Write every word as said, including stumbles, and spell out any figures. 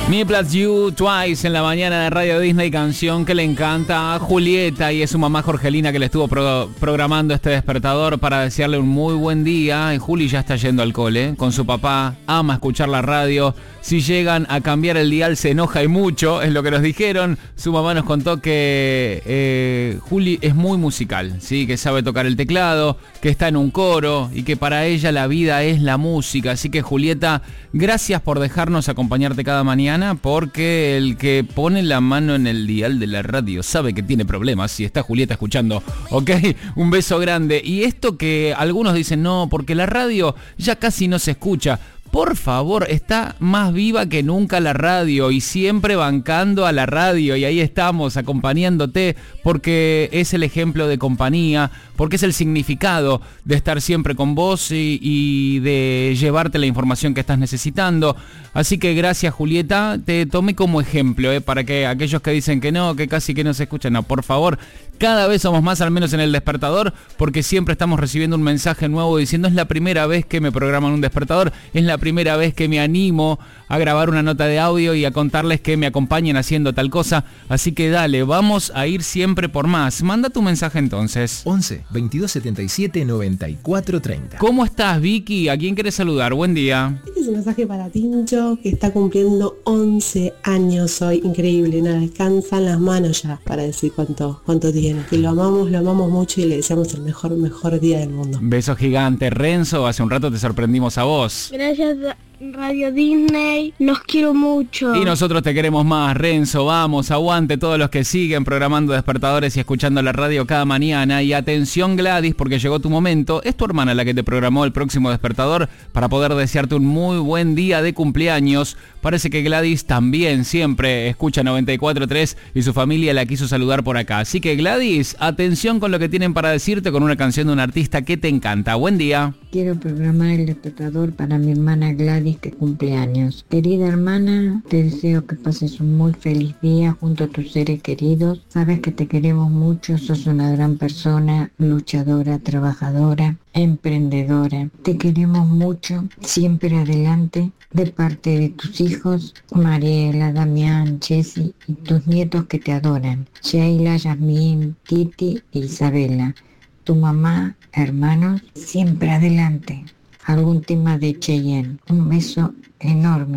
Me Plus You Twice en la mañana de Radio Disney, canción que le encanta a Julieta y es su mamá Jorgelina que le estuvo pro- programando este despertador para desearle un muy buen día. Y Juli ya está yendo al cole con su papá, ama escuchar la radio. Si llegan a cambiar el dial se enoja y mucho, es lo que nos dijeron. Su mamá nos contó que eh, Juli es muy musical, ¿sí? Que sabe tocar el teclado, que está en un coro y que para ella la vida es la música. Así que Julieta, gracias por dejarnos acompañarte cada mañana, porque el que pone la mano en el dial de la radio sabe que tiene problemas si está Julieta escuchando. Ok, un beso grande. Y esto que algunos dicen, no, porque la radio ya casi no se escucha. Por favor, está más viva que nunca la radio y siempre bancando a la radio, y ahí estamos acompañándote porque es el ejemplo de compañía, porque es el significado de estar siempre con vos y, y de llevarte la información que estás necesitando. Así que gracias, Julieta, te tomé como ejemplo, eh, para que aquellos que dicen que no, que casi que no se escuchan, no, por favor, cada vez somos más, al menos en el despertador, porque siempre estamos recibiendo un mensaje nuevo diciendo es la primera vez que me programan un despertador, es la primera vez que me animo a grabar una nota de audio y a contarles que me acompañen haciendo tal cosa. Así que dale, vamos a ir siempre por más. Manda tu mensaje entonces. once, veintidós setenta y siete, noventa y cuatro treinta. ¿Cómo estás, Vicky? ¿A quién querés saludar? Buen día. Este es un mensaje para Tincho, que está cumpliendo once años hoy. Increíble, nada, descansan las manos ya para decir cuánto, cuánto tiene. Que lo amamos, lo amamos mucho y le deseamos el mejor, mejor día del mundo. Beso gigante. Renzo, hace un rato te sorprendimos a vos. Gracias, Radio Disney, los quiero mucho. Y nosotros te queremos más, Renzo. Vamos, aguante todos los que siguen programando despertadores y escuchando la radio cada mañana. Y atención, Gladys, porque llegó tu momento. Es tu hermana la que te programó el próximo despertador para poder desearte un muy buen día de cumpleaños. Parece que Gladys también siempre escucha noventa y cuatro tres y su familia la quiso saludar por acá. Así que, Gladys, atención con lo que tienen para decirte con una canción de un artista que te encanta. Buen día. Quiero programar el despertador para mi hermana Gladys, que cumple años. Querida hermana, te deseo que pases un muy feliz día junto a tus seres queridos. Sabes que te queremos mucho, sos una gran persona, luchadora, trabajadora, emprendedora. Te queremos mucho, siempre adelante, de parte de tus hijos, Mariela, Damián, Jessy y tus nietos que te adoran, Sheila, Yasmín, Titi e Isabela. Tu mamá, hermanos, siempre adelante. Algún tema de Cheyenne. Un beso enorme.